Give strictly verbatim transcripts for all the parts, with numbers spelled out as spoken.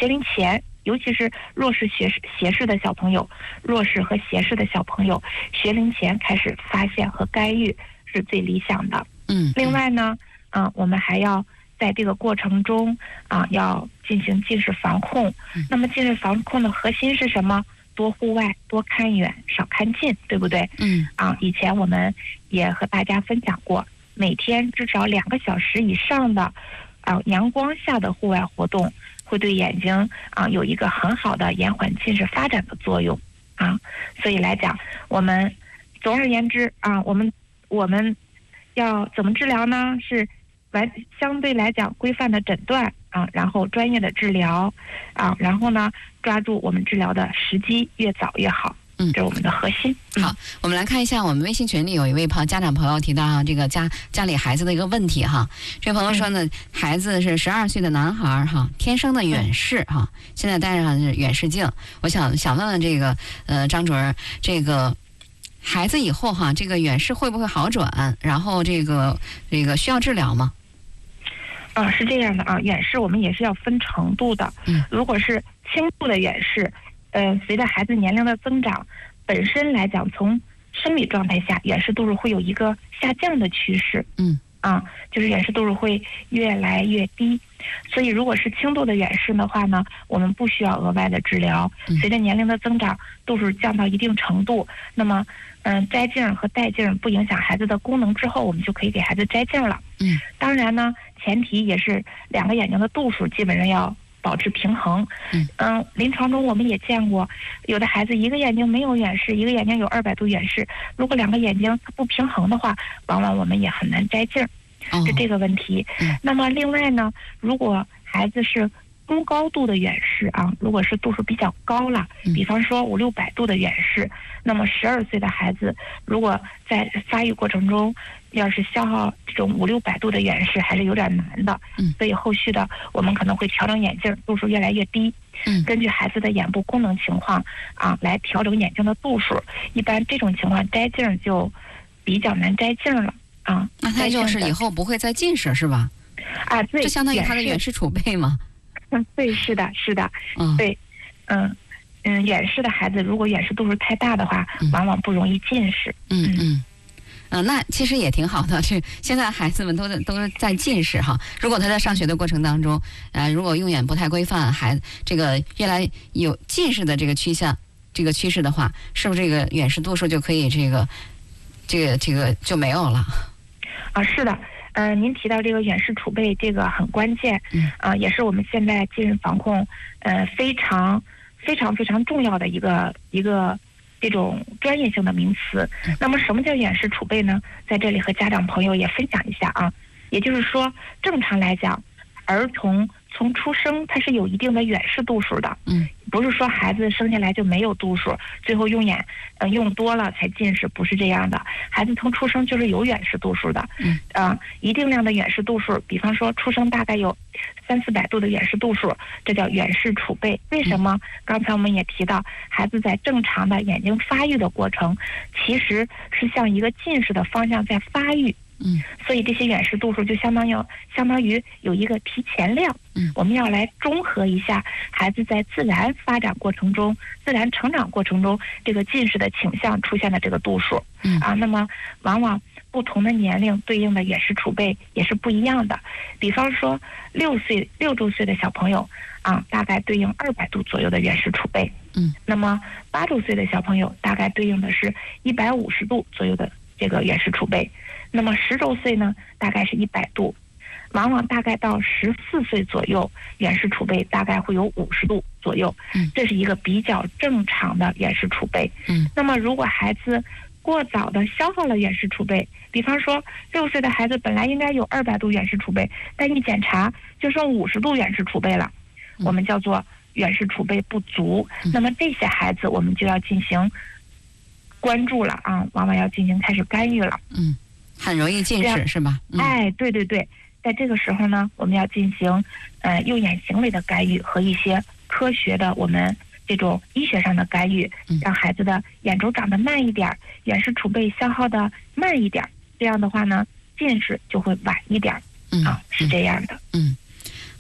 学龄前，尤其是弱视斜视斜视的小朋友，弱视和斜视的小朋友，学龄前开始发现和干预是最理想的。 嗯， 另外呢，啊、呃，我们还要在这个过程中啊、呃，要进行近视防控。那么近视防控的核心是什么？多户外，多看远，少看近，对不对？ 嗯， 啊，以前我们也和大家分享过，每天至少两个小时以上的啊阳光下的户外活动，会对眼睛啊有一个很好的延缓近视发展的作用啊。所以来讲，我们总而言之啊，我们我们要怎么治疗呢？是完相对来讲规范的诊断啊，然后专业的治疗啊，然后呢抓住我们治疗的时机，越早越好。嗯，这是我们的核心。 嗯、好，我们来看一下我们微信群里有一位朋家长朋友提到这个家家里孩子的一个问题哈。这位朋友说呢，嗯、孩子是十二岁的男孩哈，天生的远视哈，现在戴上远视镜。我想想问问这个呃张主任，这个孩子以后哈，这个远视会不会好转？然后这个这个需要治疗吗？ 啊，是这样的啊，远视我们也是要分程度的。 嗯， 如果是轻度的远视，呃，随着孩子年龄的增长，本身来讲，从生理状态下，远视度数会有一个下降的趋势。 嗯， 啊，就是远视度数会越来越低。所以，如果是轻度的远视的话呢，我们不需要额外的治疗。随着年龄的增长，度数降到一定程度，那么，嗯、呃，摘镜和戴镜不影响孩子的功能之后，我们就可以给孩子摘镜了。 嗯， 当然呢，前提也是两个眼睛的度数基本上要保持平衡。 嗯嗯、呃，临床中我们也见过，有的孩子一个眼睛没有远视，一个眼睛有二百度远视。如果两个眼睛不平衡的话，往往我们也很难摘镜。是这个问题。 嗯、 那么另外呢，如果孩子是中高度的远视啊，如果是度数比较高了，比方说五六百度的远视，那么十二岁的孩子如果在发育过程中要是消耗这种五六百度的远视，还是有点难的。 嗯， 所以后续的我们可能会调整眼镜，度数越来越低。 嗯， 根据孩子的眼部功能情况啊，来调整眼睛的度数。一般这种情况摘镜就比较难摘镜了。啊， 那他就是以后不会再近视是吧？ 啊，对， 这相当于他的远视储备吗？ 嗯，对，是的，是的， 嗯， 对，嗯嗯，远视的孩子如果远视度数太大的话，嗯、往往不容易近视。 嗯嗯嗯、呃，那其实也挺好的。这现在孩子们都都是在近视哈。如果他在上学的过程当中，呃，如果用眼不太规范，孩子这个越来有近视的这个趋向，这个趋势的话，是不是这个远视度数就可以这个这个这个就没有了？ 啊，是的，呃，您提到这个远视储备，这个很关键， 嗯， 啊、呃，也是我们现在近视防控，呃，非常非常非常重要的一个一个这种专业性的名词。那么，什么叫远视储备呢？在这里和家长朋友也分享一下啊，也就是说，正常来讲，儿童从出生它是有一定的远视度数的， 嗯， 不是说孩子生下来就没有度数，最后用眼呃用多了才近视，不是这样的。孩子从出生就是有远视度数的， 嗯， 啊、呃，一定量的远视度数，比方说出生大概有三四百度的远视度数，这叫远视储备。为什么？刚才我们也提到，孩子在正常的眼睛发育的过程，其实是向一个近视的方向在发育。 嗯， 所以这些远视度数就相当于相当于有一个提前量。 嗯， 我们要来中和一下孩子在自然发展过程中、自然成长过程中这个近视的倾向出现的这个度数。 嗯啊，那么往往不同的年龄对应的远视储备也是不一样的。比方说六岁六周岁的小朋友啊，大概对应二百度左右的远视储备。 嗯， 那么八周岁的小朋友大概对应的是一百五十度左右的这个远视储备。那么十周岁呢，大概是一百度，往往大概到十四岁左右，远视储备大概会有五十度左右。 嗯， 这是一个比较正常的远视储备。 嗯， 那么如果孩子过早的消耗了远视储备，比方说六岁的孩子本来应该有二百度远视储备，但一检查就剩五十度远视储备了， 嗯、 我们叫做远视储备不足。 嗯、 那么这些孩子我们就要进行关注了啊，往往要进行开始干预了。 嗯。很容易近视是吧？ 嗯、哎，对对对，在这个时候呢，我们要进行呃用眼行为的干预和一些科学的我们这种医学上的干预，让孩子的眼轴长得慢一点，远视储备消耗的慢一点，这样的话呢，近视就会晚一点。 嗯、 啊，是这样的。 嗯。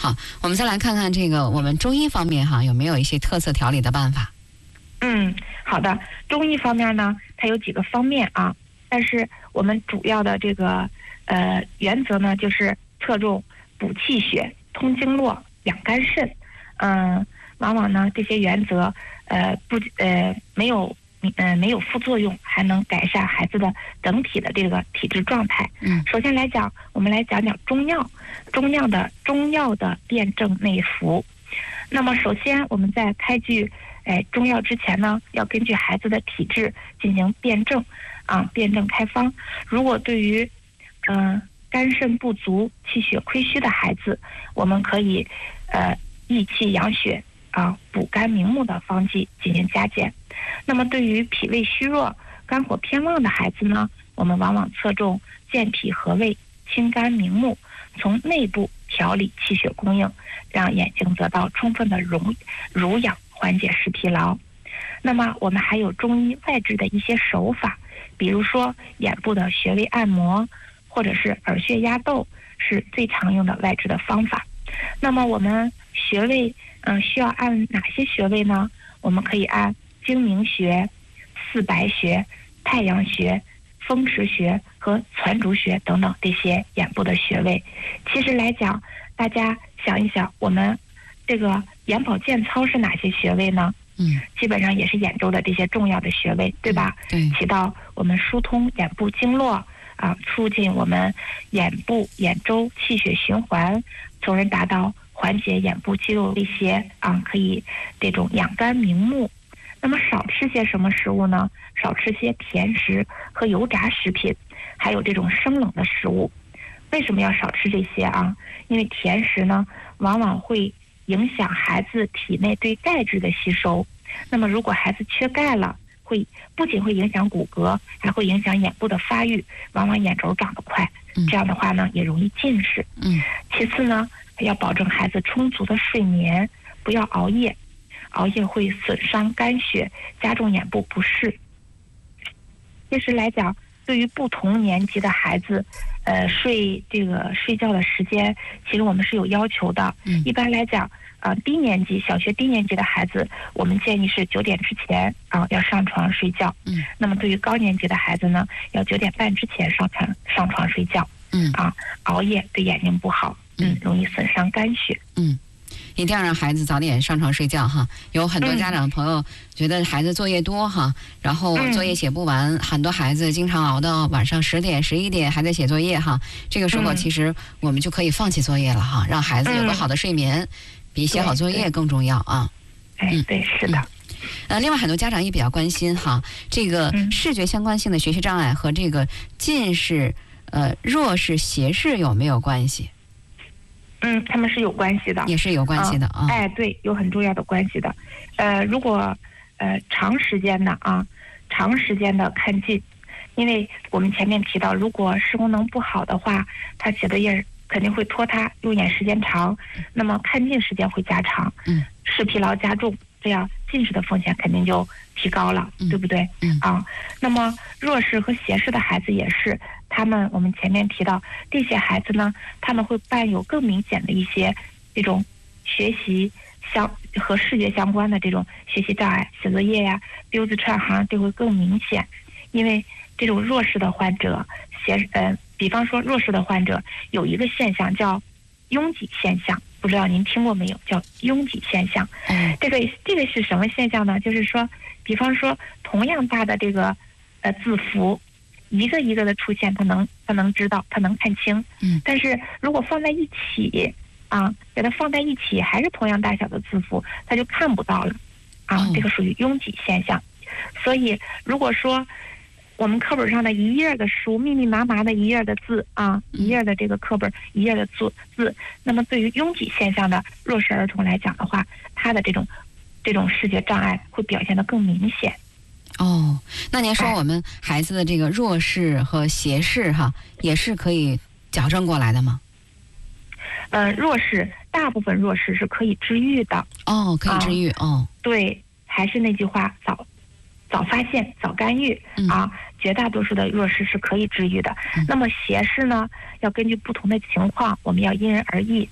好，我们再来看看这个我们中医方面哈，有没有一些特色调理的办法？ 嗯，好的。中医方面呢，它有几个方面啊，但是我们主要的这个呃原则呢，就是侧重补气血、通经络、养肝肾。嗯，往往呢这些原则呃不呃没有呃没有副作用，还能改善孩子的整体的这个体质状态。 嗯， 首先来讲，我们来讲讲中药，中药的中药的辨证内服。那么首先我们在开具哎中药之前呢，要根据孩子的体质进行辨证啊，辨证开方。如果对于嗯、呃、肝肾不足、气血亏虚的孩子，我们可以呃益气养血啊、补肝明目的方剂进行加减。那么对于脾胃虚弱、肝火偏旺的孩子呢，我们往往侧重健脾和胃、清肝明目，从内部调理气血供应，让眼睛得到充分的濡濡养，缓解视疲劳。那么我们还有中医外治的一些手法，比如说眼部的穴位按摩，或者是耳穴压豆，是最常用的外治的方法。那么我们穴位嗯、呃、需要按哪些穴位呢？我们可以按睛明穴、四白穴、太阳穴、风池穴和攒竹穴等等这些眼部的穴位。其实来讲，大家想一想，我们这个眼保健操是哪些穴位呢？ 嗯， 基本上也是眼周的这些重要的穴位，对吧？ 对， 起到我们疏通眼部经络啊，促进我们眼部眼周气血循环，从而达到缓解眼部肌肉威胁啊，可以这种养肝明目。那么少吃些什么食物呢？少吃些甜食和油炸食品，还有这种生冷的食物。为什么要少吃这些啊？因为甜食呢，往往会影响孩子体内对钙质的吸收。那么如果孩子缺钙了，会不仅会影响骨骼，还会影响眼部的发育，往往眼轴长得快，这样的话呢，也容易近视。 嗯， 其次呢，要保证孩子充足的睡眠，不要熬夜。熬夜会损伤肝血，加重眼部不适。其实来讲，对于不同年级的孩子，呃，睡这个睡觉的时间，其实我们是有要求的。 嗯， 一般来讲，呃，低年级小学低年级的孩子，我们建议是九点之前啊、呃、要上床睡觉。 嗯， 那么对于高年级的孩子呢，要九点半之前上床上床睡觉。 嗯， 啊，熬夜对眼睛不好，嗯，容易损伤肝血。 嗯。一定要让孩子早点上床睡觉哈。有很多家长朋友觉得孩子作业多哈，然后作业写不完，很多孩子经常熬到晚上十点、十一点还在写作业哈。这个时候其实我们就可以放弃作业了哈，让孩子有个好的睡眠，比写好作业更重要啊。 哎，对，是的。 呃，另外很多家长也比较关心哈，这个视觉相关性的学习障碍和这个近视、呃弱视、斜视有没有关系？ 嗯，他们是有关系的， 也是有关系的啊、嗯。 哎，对，有很重要的关系的。呃，如果呃长时间的啊，长时间的看近，因为我们前面提到，如果视功能不好的话，他写作业肯定会拖沓，用眼时间长，那么看近时间会加长， 嗯， 视疲劳加重，这样近视的风险肯定就提高了， 嗯、 对不对？ 嗯啊，那么弱视和斜视的孩子也是。他们我们前面提到这些孩子呢，他们会伴有更明显的一些这种学习相和视觉相关的这种学习障碍，写作业呀、溜字串行就会更明显。因为这种弱视的患者，斜呃，比方说弱视的患者有一个现象叫拥挤现象，不知道您听过没有？叫拥挤现象。 嗯， 这个这个是什么现象呢？就是说，比方说同样大的这个呃字符。一个一个的出现，他能他能知道，他能看清。 嗯， 但是如果放在一起啊，给它放在一起，还是同样大小的字符，他就看不到了。啊， 哦、 这个属于拥挤现象。所以，如果说我们课本上的一页的书，密密麻麻的一页的字啊，一页的这个课本，一页的字字，那么对于拥挤现象的弱势儿童来讲的话，他的这种这种视觉障碍会表现得更明显。 哦，那您说我们孩子的这个弱视和斜视哈，也是可以矫正过来的吗？ 呃，弱视大部分弱视是可以治愈的。 哦，可以治愈、啊、哦。 对，还是那句话，早早发现，早干预、嗯、啊。绝大多数的弱视是可以治愈的。嗯、那么斜视呢，要根据不同的情况，我们要因人而异。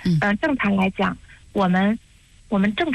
嗯、 呃，正常来讲，我们我们正常。